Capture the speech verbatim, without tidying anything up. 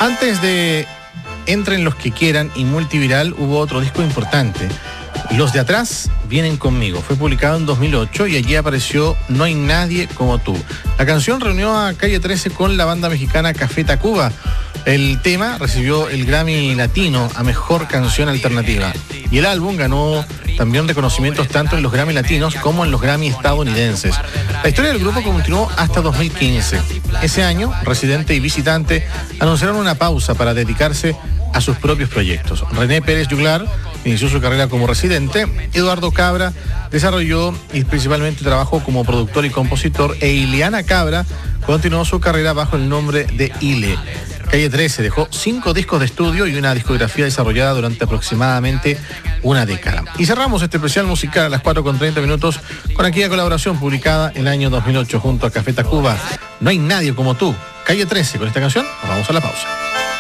Antes de Entren los que quieran y Multiviral, hubo otro disco importante. Los de atrás vienen conmigo. Fue publicado en dos mil ocho y allí apareció No hay nadie como tú. La canción reunió a Calle trece con la banda mexicana Café Tacuba. El tema recibió el Grammy Latino a Mejor Canción Alternativa. Y el álbum ganó también reconocimientos tanto en los Grammy Latinos como en los Grammy estadounidenses. La historia del grupo continuó hasta dos mil quince. Ese año, Residente y Visitante anunciaron una pausa para dedicarse a sus propios proyectos. René Pérez Juglar inició su carrera como Residente, Eduardo Cabra desarrolló y principalmente trabajó como productor y compositor, e Ileana Cabra continuó su carrera bajo el nombre de Ile. Calle trece dejó cinco discos de estudio y una discografía desarrollada durante aproximadamente una década. Y cerramos este especial musical a las cuatro con treinta minutos con aquella colaboración publicada en el año dos mil ocho junto a Café Tacuba. No hay nadie como tú. Calle trece, con esta canción nos vamos a la pausa.